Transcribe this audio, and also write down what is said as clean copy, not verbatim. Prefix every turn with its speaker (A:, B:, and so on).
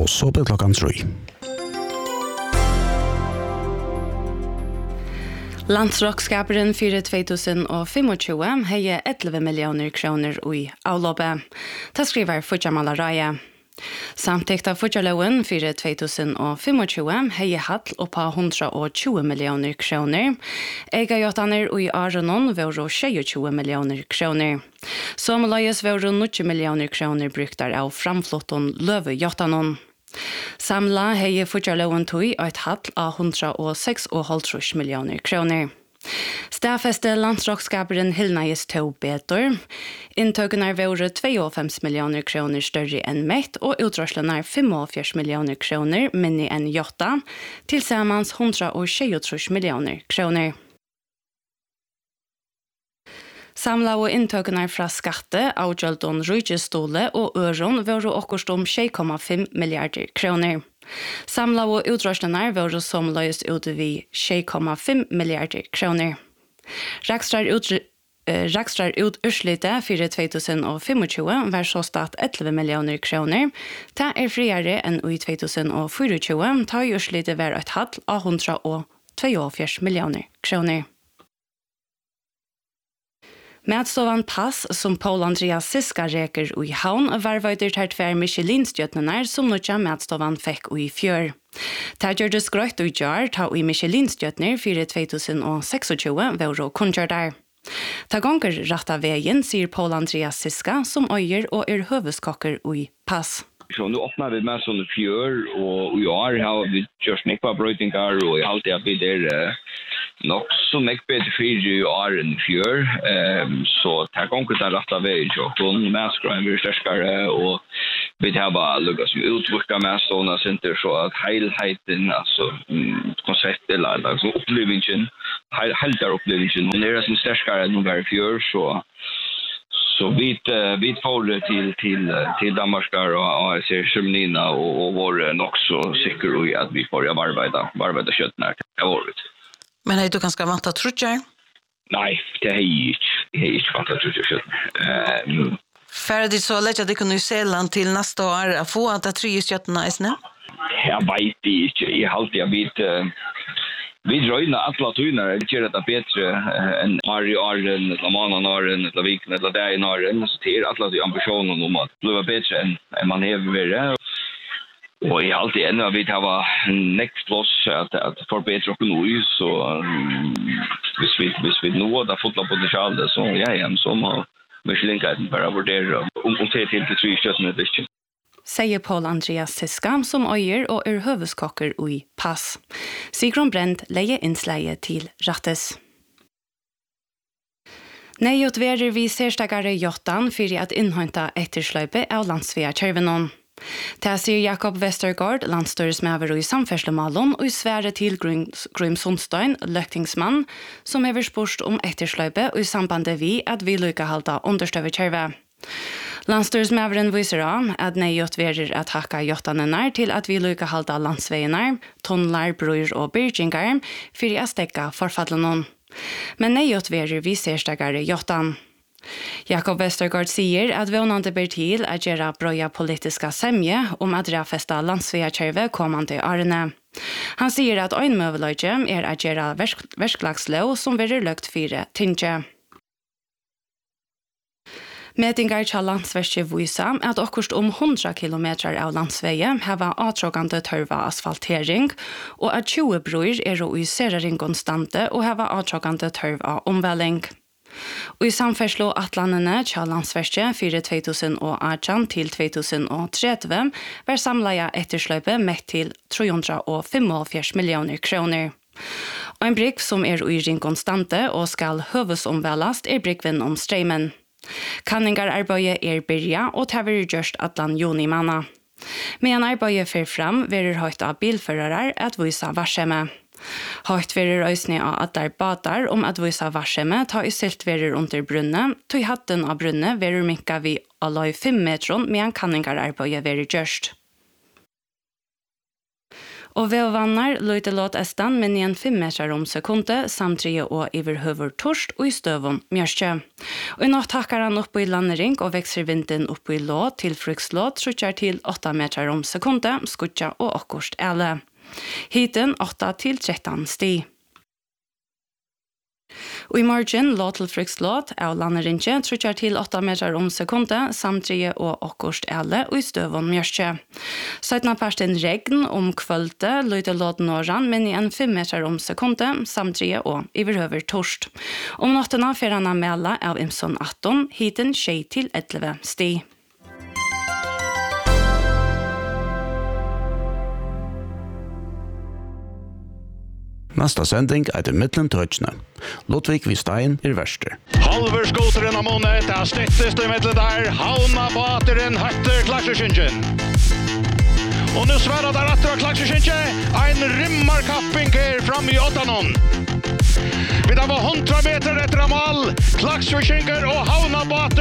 A: og så blir klokken 3.
B: Landsrockskaperen for 2025 har 11 millioner kroner i avloppet. Det skriver Fudjamala Raja. Samtidigt av Fudjaloven for 2025 har hatt oppa 120 millioner kroner. Egajotaner i Aronon var 22 millioner kroner. Som løyes var 90 millioner kroner brukter av framflotton Løvejotanon. Samla har Fudjaloven tog et hatt av 106,5 millioner kroner. Stafeste landsrockskaperen Hilnais to betor. Inntøkene var 52 millioner kroner større enn mett, og utrørselen 45 millioner kroner minni enn jotta, tilsammans 123 millioner kroner. Samla og inntøkene fra skatte, avgjølton rujestole og øron var okkurst 6,5 milliarder kroner. Samla og utrørslenar var som løyest ut vi 6,5 milliarder kroner. Rakstrar ut urslite for 2025 var så stat 11 millioner kroner. Det friere enn i 2024, da urslite var et hatt av 142 millioner kroner. Matstovan Pass, som Paul Andreas Siska reker i havn, var veider til tver Michelin-stjøtnene som nødja Matstovan fikk i fjør. Det gjør det skrøyt og gjør ta i Michelin-stjøtner for 2026 var å kunngjøre der. Ta ganger rett av veien, sier Paul Andreas Siska, som øyer og høveskokker i Pass.
C: Så nu öppnar vi med sån fjör och i år har vi gjort snäppa brötingar och allt det vi där nog så mycket bättre för i år än fjör så tar konkurrens där rätta väg och från mäskran vi starkare och vi har bara lugas utveckla med såna center så att helheten alltså koncept eller så upplevelsen helter upplevelsen och det är så starkare än vad fjör så vi får till Danmarkar och ASC-Kjellnina och var nog så säker i att vi får arbeta köttnärt. Det var det.
D: Men är du ganska vant att trutja?
C: Nej, det är inte vant att trutja.
D: Färdigt så lägger det kunde ju Zeeland till nästa år att få att trutja köttna i snö?
C: Jag vet inte. Jag har alltid vi dröjna alla tunar det gör det bättre än Arjen eller Mananaren eller Viken eller där i Naren så det är alla ambitionen om att bli bättre än man är vidare och i allt ännu vi har next plus att förbättra ekonomi så hvis vi nå där fotbollspotential så ja som har Michelin-guiden bara vurdera om till 3 köttna det
B: sier Paul Andreas Siska, som øyer og høveskokker i Pass. Sigrun Brent leier innsleie til Rattes. Nejot verer vi sérstakare jottan fyrir at innhøynta ettersløype av landsvia Kjørvenon. Det sier Jakob Westergaard, landstøresmever i samferdslemalon, og i svære til Grym Sundstein, løktingsmann, som hever spørst om ettersløype og i sambandet vi at vi lykkehalda understøve Kjørve. Landstyrsmæveren viser av at nejot verer at hakka jottanene til at vi lykkehalda landsveiene, tunnlar, brøyr og byrgingar for å stekka forfallenon. Men nejot verer vi sérstakare jottan. Jakob Westergaard sier at vånande ber til at gjøre brøya politiska semje om at rafesta landsveikjørve kommande årene. Han sier at øynmøveløyge at gjøre versklagslov som verer løgt 4 tinge. Metingar til landsverket viser at okkurst 100 kilometer av landsveien har avtråkande tørva asfaltering, og at 20 brøyr i serering konstante og har avtråkande tørva omvelling. Og i samferdslo atlandene til landsverket for 2018 til 2030 var samleia ettersløype mett til 345 millioner kroner. Og en brygg som i ring konstante og skal høvesomvelast bryggven om streimen. Kanningararbeidet byrja og det vil gjørst atlan juni manna. Medan arbeidet fer fram, verer høyt av bilførere at vise varsemme. Høyt verer øysne av atlar badar om at vise varsemme ta i silt verer under brunne, tog hatten av brunne verer minka vi alai 5 metron medan kanningararbeidet verer gjørst. Og vevvannar løyte låt estan men igjen 5 meter om sekundet, samtidig og iverhøver torst og i støvun mjørstje. Og i natt takkar han opp i landering og vekser vinden opp i låt til frukslåt, trutjar til 8 meter om sekundet, skutja og akkurst ele. Hiten 8 til 13 sti. Og i morgen låt til frukslåt av landerinje trutjar til 8 meter om sekundet, samtidig og akkurst ele og i støvun mjørstje. 17 parsten regn om kvölde, løyte låt norran, men igjen 5 meter om sekundet, samtidig og iverhøver torst. Om nattena fer han mela av Imson 18, hiten 6 til 11 sti.
A: Nästa sending är det mittlen tøtjene. Ludvig Vistein verster.
E: Halver skoteren av måned, det har snittest i mittlen der. Havna bateren høtter klaksersynken. Og nu sverre der etter av klaksersynken. En rymmarkapping her fram i 8-nån. Vi tar på 100 meter etter av mål. Klaksersynker og havna bater.